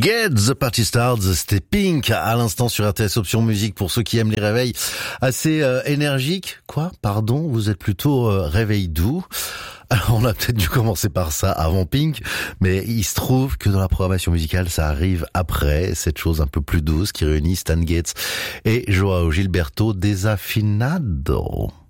Get the Party Started, c'était Pink à l'instant sur RTS Option Musique pour ceux qui aiment les réveils assez énergiques. Quoi? Pardon, vous êtes plutôt réveil doux. Alors on a peut-être dû commencer par ça avant Pink, mais il se trouve que dans la programmation musicale, ça arrive après, cette chose un peu plus douce qui réunit Stan Getz et Joao Gilberto Desafinado.